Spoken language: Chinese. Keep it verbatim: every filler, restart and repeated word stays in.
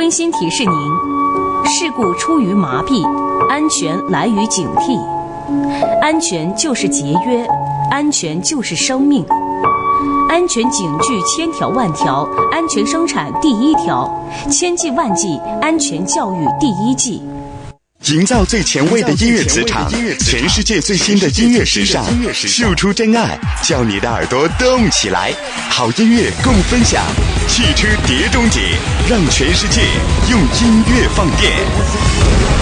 温馨提示您：事故出于麻痹，安全来于警惕。安全就是节约，安全就是生命。安全警句千条万条，安全生产第一条，千计万计安全教育第一计。 营造最前卫的音乐磁场，全世界最新的音乐时尚，秀出真爱，叫你的耳朵动起来。好音乐共分享，汽车碟中谍，让全世界用音乐放电。